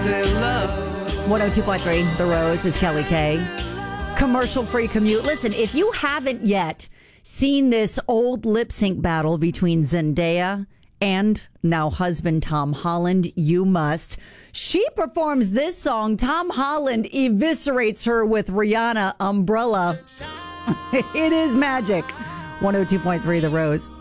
102.3 The Rose is Kelly K. Commercial-free commute. Listen, if you haven't yet seen this old lip sync battle between Zendaya and now husband Tom Holland, you must. She performs this song. Tom Holland eviscerates her with Rihanna, Umbrella. It is magic. 102.3 The Rose.